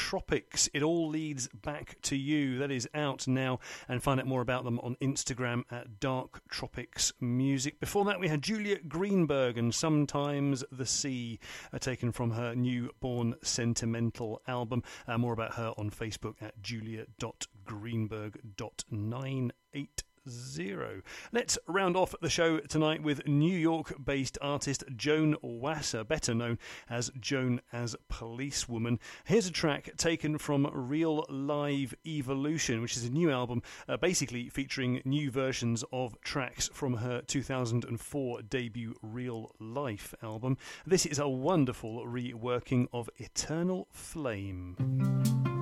Tropics. It all leads back to you. That is out now, and find out more about them on Instagram at Dark Tropics Music. Before that, we had Juliet Greenberg and Sometimes the Sea, taken from her Newborn Sentimental album. More about her on Facebook at juliet.greenberg.980. Let's round off the show tonight with New York-based artist Joan Wasser, better known as Joan as Policewoman. Here's a track taken from Real Live Evolution, which is a new album basically featuring new versions of tracks from her 2004 debut Real Life album. This is a wonderful reworking of Eternal Flame.